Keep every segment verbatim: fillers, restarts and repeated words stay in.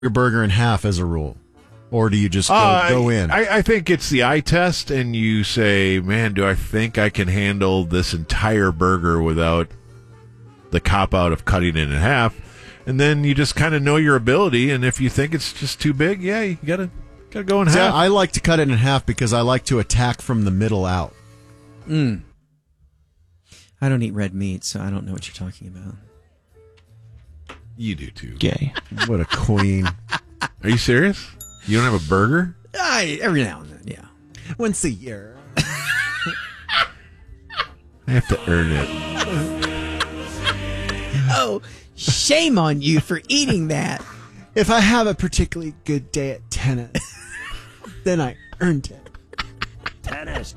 your burger in half as a rule? Or do you just go, uh, go in? I, I think it's the eye test, and you say, man, do I think I can handle this entire burger without the cop-out of cutting it in half? And then you just kind of know your ability, and if you think it's just too big, yeah, you got to gotta go in See, half. I like to cut it in half because I like to attack from the middle out. Mm. I don't eat red meat, so I don't know what you're talking about. You do, too. Gay. What a queen. Are you serious? You don't have a burger? I, every now and then, yeah. Once a year. I have to earn it. Oh, shame on you for eating that. If I have a particularly good day at tennis, then I earned it. Tennis.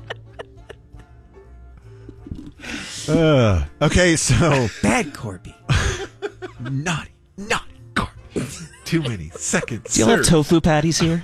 Uh, okay, so... Bad Corby. Naughty, naughty Corby. Too many seconds. Do you have tofu patties here?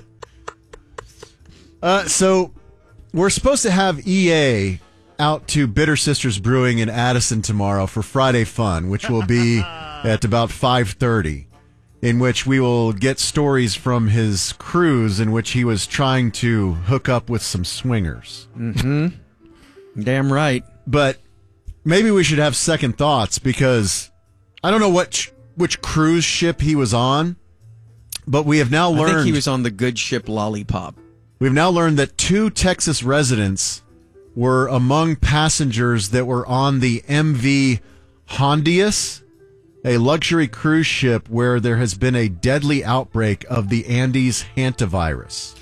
Uh, so we're supposed to have E A out to Bitter Sisters Brewing in Addison tomorrow for Friday Fun, which will be at about five thirty, in which we will get stories from his cruise in which he was trying to hook up with some swingers. Mm-hmm. Damn right. But maybe we should have second thoughts because I don't know what which cruise ship he was on, but we have now learned... I think he was on the good ship Lollipop. We've now learned that two Texas residents were among passengers that were on the M V Hondius, a luxury cruise ship where there has been a deadly outbreak of the Andes hantavirus.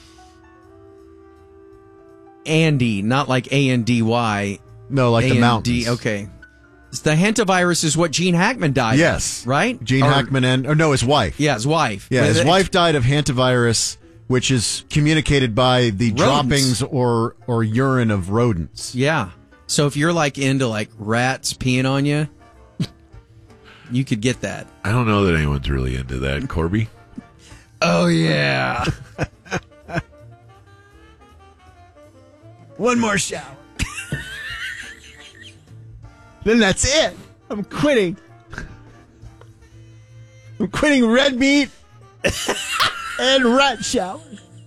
Andy, not like A N D Y. No, like A N D, the mountains. Okay. The hantavirus is what Gene Hackman died Yes. of, right? Gene Or- Hackman and... Or no, his wife. Yeah, his wife. Yeah, his It- wife died of hantavirus, which is communicated by the Rodents. droppings or, or urine of rodents. Yeah. So if you're like into like rats peeing on you, you could get that. I don't know that anyone's really into that, Corby. Oh, yeah. One more shower. Then that's it. I'm quitting. I'm quitting red meat and rat shower.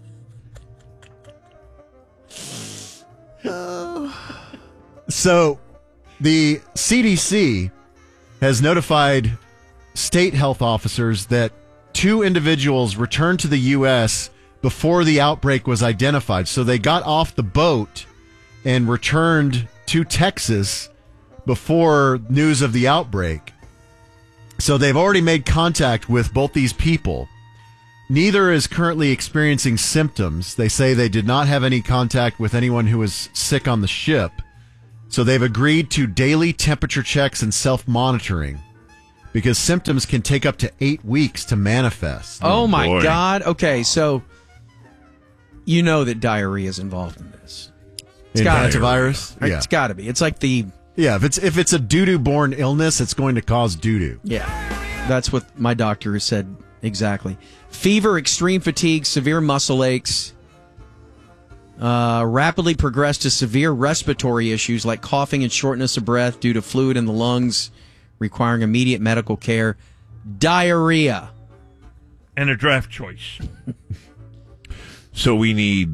So, the C D C has notified state health officers that two individuals returned to the U S before the outbreak was identified. So they got off the boat and returned to Texas before news of the outbreak. So they've already made contact with both these people. Neither is currently experiencing symptoms. They say they did not have any contact with anyone who was sick on the ship. So they've agreed to daily temperature checks and self-monitoring because symptoms can take up to eight weeks to manifest. Oh, my boy. God. Okay, so you know that diarrhea is involved in this. In gotta be. hantavirus? Right? Yeah. It's got to be. It's like the... Yeah, if it's if it's a doo-doo borne illness, it's going to cause doo-doo. Yeah, that's what my doctor has said exactly. Fever, extreme fatigue, severe muscle aches, uh, rapidly progress to severe respiratory issues like coughing and shortness of breath due to fluid in the lungs, requiring immediate medical care, diarrhea. And a draft choice. So we need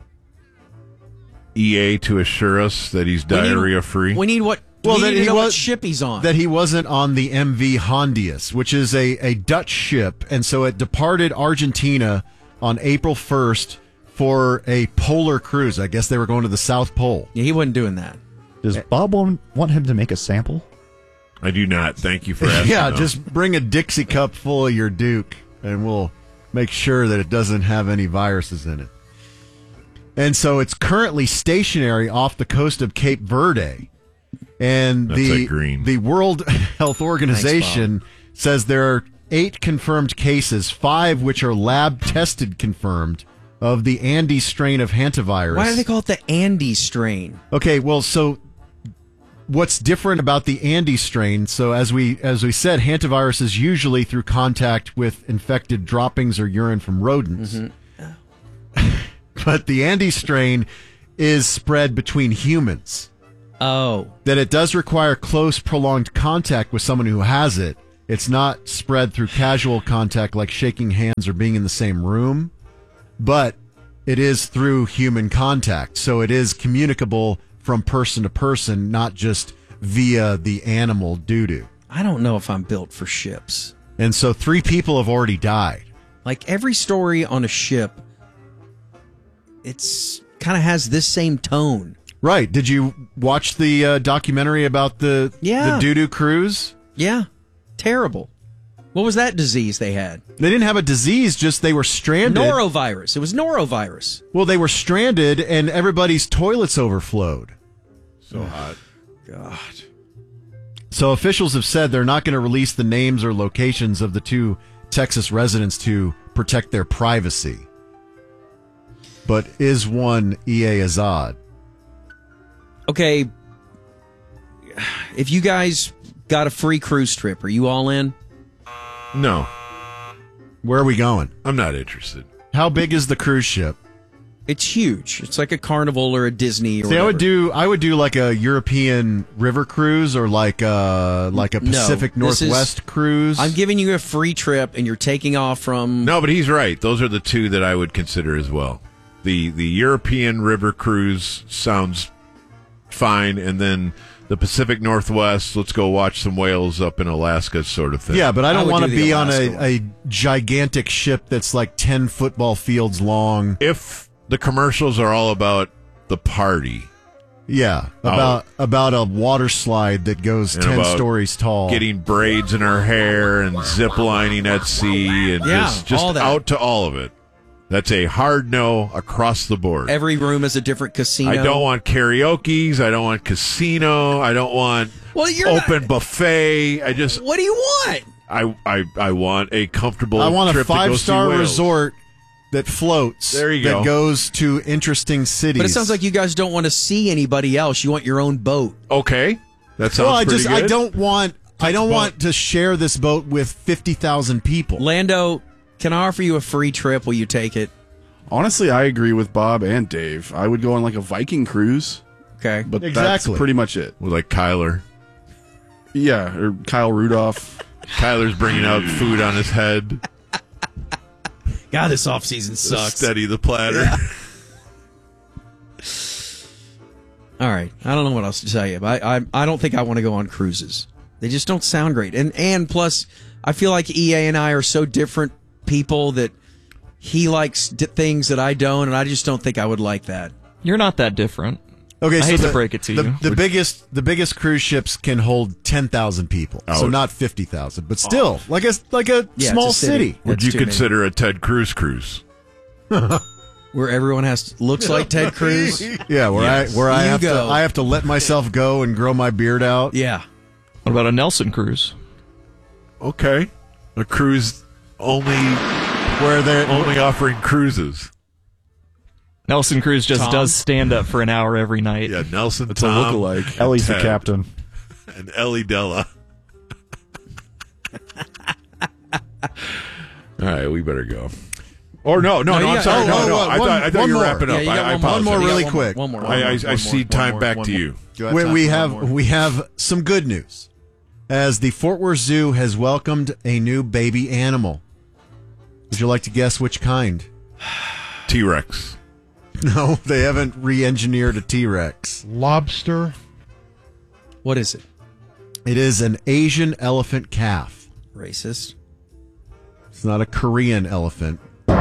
E A to assure us that he's We need- diarrhea free. We need what? Well, we that need to he know what was- ship he's on. That he wasn't on the M V Hondius, which is a, a Dutch ship, and so it departed Argentina on April first for a polar cruise. I guess they were going to the South Pole. yeah, he wasn't doing that. Does Bob want, want him to make a sample? I do not. Thank you for asking. Yeah, though. just bring a Dixie cup full of your Duke, and we'll make sure that it doesn't have any viruses in it. And so it's currently stationary off the coast of Cape Verde. And That's the like green. the World Health Organization says there are eight confirmed cases, five which are lab tested confirmed of the Andes strain of hantavirus. Why do they call it the Andy strain? Okay, well, so what's different about the Andes strain? So as we as we said, hantavirus is usually through contact with infected droppings or urine from rodents. But the Andes strain is spread between humans. Oh, That it does require close, prolonged contact with someone who has it It's not spread through casual contact like shaking hands or being in the same room, but it is through human contact. So it is communicable from person to person, not just via the animal doo-doo. I don't know if I'm built for ships. And so three people have already died. Like every story on a ship, it's kind of has this same tone. Right. Did you watch the uh, documentary about the, Yeah. the doo-doo cruise? Yeah. Terrible. What was that disease they had? They didn't have a disease, just they were stranded. Norovirus. It was norovirus. Well, they were stranded and everybody's toilets overflowed. So hot. God. So officials have said they're not going to release the names or locations of the two Texas residents to protect their privacy. But is one E A Azad? Okay. If you guys got a free cruise trip, are you all in? No, Where are we going? I'm not interested. How big is the cruise ship? It's huge. It's like a Carnival or a Disney or See, I would whatever. do I would do like a European river cruise or like a like a No, Pacific this is- Northwest cruise. I'm giving you a free trip and you're taking off from... No, but he's right. Those are the two that I would consider as well. The the European river cruise sounds fine, and then the Pacific Northwest, let's go watch some whales up in Alaska sort of thing. Yeah, but I I don't would want to do the be on Alaska a, one. a gigantic ship that's like ten football fields long. If the commercials are all about the party, Yeah, about about a water slide that goes And ten about stories tall. getting braids in her hair and zip lining at sea and Yeah, just, just all that. out to all of it. That's a hard no across the board. Every room is a different casino. I don't want karaoke's. I don't want casino. I don't want Well, you're open not- buffet. I just What do you want? I, I I want a comfortable I want a trip to go see five star whales. resort that floats. There you that go. goes to interesting cities. But it sounds like you guys don't want to see anybody else. You want your own boat. Okay, that sounds well, I pretty just good. I don't want I don't boat. want to share this boat with fifty thousand people. Lando, can I offer you a free trip? Will you take it? Honestly, I agree with Bob and Dave. I would go on like a Viking cruise, Okay. but Exactly. that's pretty much it. With like Kyler. Yeah, or Kyle Rudolph. Kyler's bringing out food on his head. God, this off season to sucks. Steady the platter. All right. I don't know what else to tell you, but I, I, I don't think I want to go on cruises. They just don't sound great. And and plus, I feel like E A and I are so different people that he likes d- things that I don't, and I just don't think I would like that. You're not that different. Okay, I so hate the, to break it to the, you. The biggest the biggest cruise ships can hold ten thousand people, so Ouch. not fifty thousand, but still like a like a Yeah, small it's a city. city. Would That's you too many. consider a Ted Cruz cruise? Where everyone has looks like Ted Cruz. Yeah, where Yes. I where I You have go. to I have to let myself go and grow my beard out. Yeah. What about a Nelson cruise? Okay, a cruise only Where they only offering cruises. Nelson Cruz just Tom? does stand up for an hour every night. Yeah, Nelson, It's a Tom, lookalike. Ellie's the Ted. captain. and Ellie Della. All right, we better go. Or no, no, No, no. you I'm got- sorry. oh, no, oh, no. oh, I one- thought, I thought one you were more. wrapping Yeah, up. you I, got I one more. apologize. One more You got really one quick. More, one more. I, I, one I more, see one time more, back one to more. you. Go ahead, We- Tom. we we have have one more. we have some good news, as the Fort Worth Zoo has welcomed a new baby animal. Would you like to guess which kind? T-Rex. No, they haven't re-engineered a T-Rex. Lobster. What is it? It is an Asian elephant calf. Racist. It's not a Korean elephant.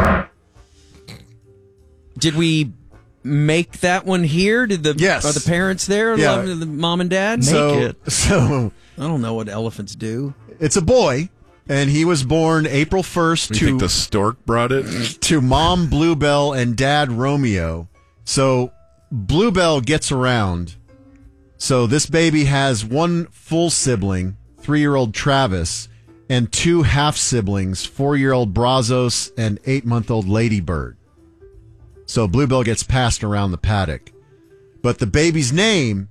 Did we make that one here? Did the Yes. are the parents there? Yeah. Love the mom and dad? Make so, it. so I don't know what elephants do. it's a boy, and he was born April first Do you think to the stork brought it? to mom Bluebell and dad Romeo. So Bluebell gets around. So this baby has one full sibling, three-year-old Travis, and two half siblings, four-year-old Brazos and eight-month-old Ladybird. So Bluebell gets passed around the paddock. But the baby's name,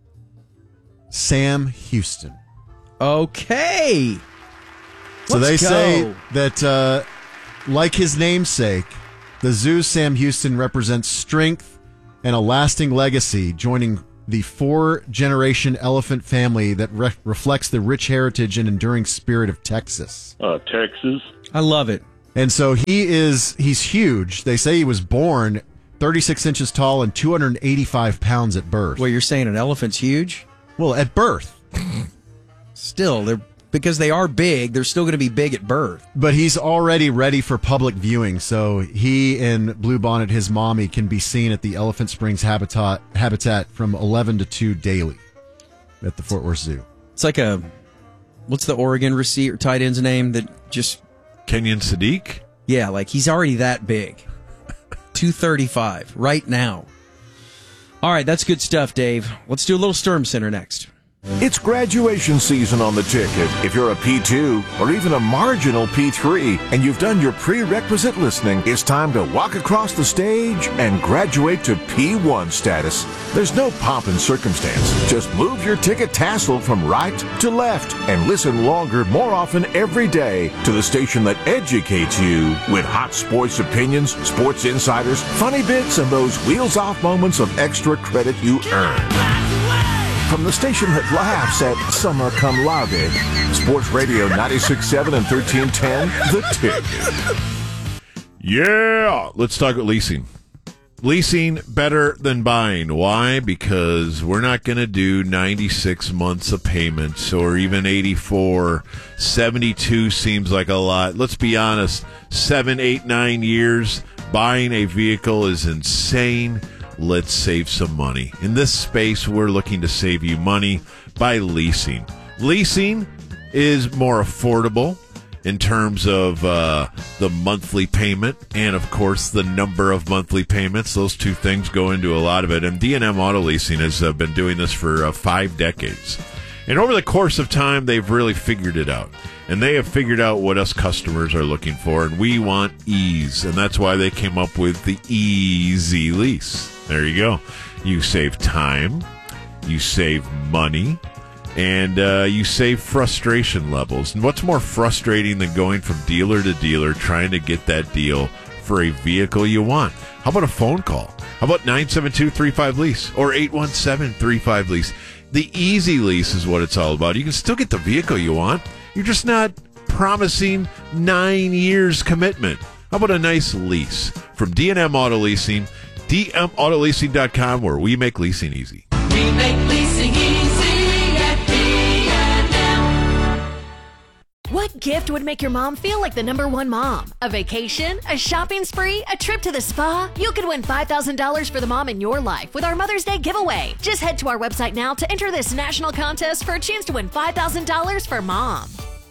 Sam Houston. Okay. So Let's they go. say that, uh, like his namesake, the zoo's Sam Houston represents strength and a lasting legacy, joining the four-generation elephant family that re- reflects the rich heritage and enduring spirit of Texas. Uh, Texas. I love it. And so he is, he's huge. They say he was born thirty-six inches tall and two hundred eighty-five pounds at birth. Well, you're saying an elephant's huge? Well, at birth. Still, they're because they are big, they're still going to be big at birth. But he's already ready for public viewing, so he and Bluebonnet, his mommy, can be seen at the Elephant Springs habitat habitat from eleven to two daily at the Fort Worth Zoo. It's like a, what's the Oregon receiver tight end's name that just... Kenyon Sadiq? Yeah, like he's already that big. two thirty-five right now. All right, that's good stuff, Dave. Let's do a little Sturm Center next. It's graduation season on the ticket. If you're a P two or even a marginal P three and you've done your prerequisite listening, it's time to walk across the stage and graduate to P one status. There's no pomp and circumstance. Just move your ticket tassel from right to left and listen longer, more often every day to the station that educates you with hot sports opinions, sports insiders, funny bits, and those wheels-off moments of extra credit you earn. From the station that laughs at summer cum laude, Sports Radio ninety-six point seven and thirteen ten, The Ticket. Yeah! Let's talk about leasing. Leasing better than buying. Why? Because we're not going to do ninety-six months of payments or even eighty-four. seventy-two seems like a lot. Let's be honest. Seven, eight, nine years buying a vehicle is insane. Let's save some money. In this space, we're looking to save you money by leasing. Leasing is more affordable in terms of uh, the monthly payment and, of course, the number of monthly payments. Those two things go into a lot of it. And D and M Auto Leasing has uh, been doing this for uh, five decades. And over the course of time, they've really figured it out. And they have figured out what us customers are looking for, and we want ease. And that's why they came up with the Easy Lease. There you go. You save time, you save money, and uh, you save frustration levels. And what's more frustrating than going from dealer to dealer trying to get that deal for a vehicle you want? How about a phone call? How about nine seven two, three five, lease or eight one seven, three five, lease? The Easy Lease is what it's all about. You can still get the vehicle you want. You're just not promising nine years commitment. How about a nice lease from D and M Auto Leasing? D M auto leasing dot com, where we make leasing easy. We make leasing easy at D and M. What gift would make your mom feel like the number one mom? A vacation? A shopping spree? A trip to the spa? You could win five thousand dollars for the mom in your life with our Mother's Day giveaway. Just head to our website now to enter this national contest for a chance to win five thousand dollars for mom.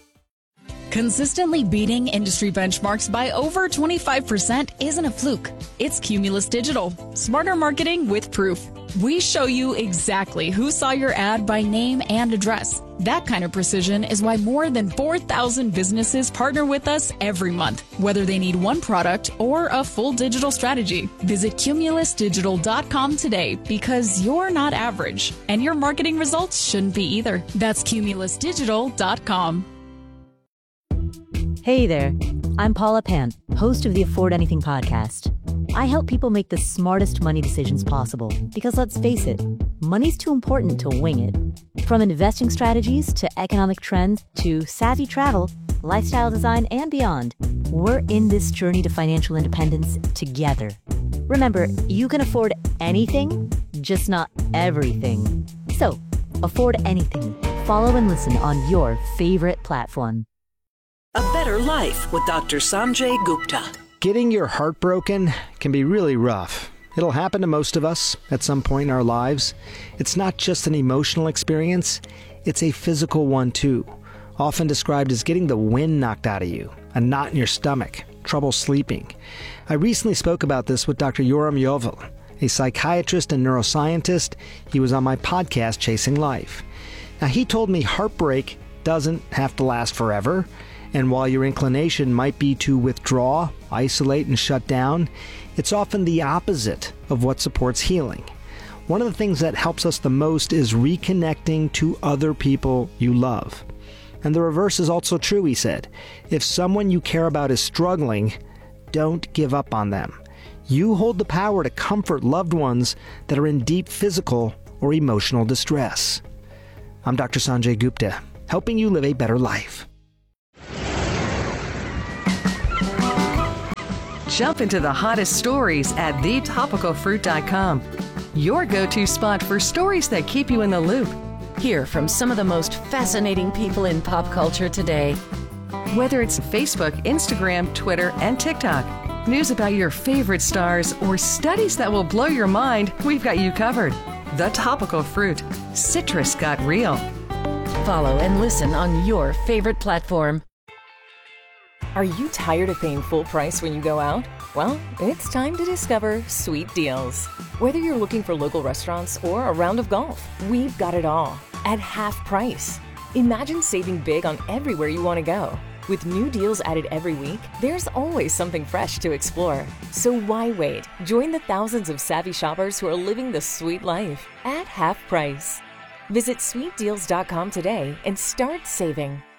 Consistently beating industry benchmarks by over twenty-five percent isn't a fluke. It's Cumulus Digital. Smarter marketing with proof. We show you exactly who saw your ad by name and address. That kind of precision is why more than four thousand businesses partner with us every month, whether they need one product or a full digital strategy. Visit cumulus digital dot com today because you're not average, and your marketing results shouldn't be either. That's cumulus digital dot com. Hey there, I'm Paula Pan, host of the Afford Anything podcast. I help people make the smartest money decisions possible because, let's face it, money's too important to wing it. From investing strategies to economic trends to savvy travel, lifestyle design, and beyond, we're in this journey to financial independence together. Remember, you can afford anything, just not everything. So, afford anything. Follow and listen on your favorite platform. A Better Life with Doctor Sanjay Gupta. Getting your heart broken can be really rough. It'll happen to most of us at some point in our lives. It's not just an emotional experience, it's a physical one too. Often described as getting the wind knocked out of you, a knot in your stomach, trouble sleeping. I recently spoke about this with Doctor Yoram Yovel, a psychiatrist and neuroscientist. He was on my podcast, Chasing Life. Now, he told me heartbreak doesn't have to last forever. And while your inclination might be to withdraw, isolate, and shut down, it's often the opposite of what supports healing. One of the things that helps us the most is reconnecting to other people you love. And the reverse is also true, he said. If someone you care about is struggling, don't give up on them. You hold the power to comfort loved ones that are in deep physical or emotional distress. I'm Doctor Sanjay Gupta, helping you live a better life. Jump into the hottest stories at the topical fruit dot com. Your go-to spot for stories that keep you in the loop. Hear from some of the most fascinating people in pop culture today. Whether it's Facebook, Instagram, Twitter, and TikTok, news about your favorite stars, or studies that will blow your mind, we've got you covered. The Topical Fruit. Citrus got real. Follow and listen on your favorite platform. Are you tired of paying full price when you go out? Well, it's time to discover Sweet Deals. Whether you're looking for local restaurants or a round of golf, we've got it all at half price. Imagine saving big on everywhere you want to go. With new deals added every week, there's always something fresh to explore. So why wait? Join the thousands of savvy shoppers who are living the sweet life at half price. Visit sweet deals dot com today and start saving.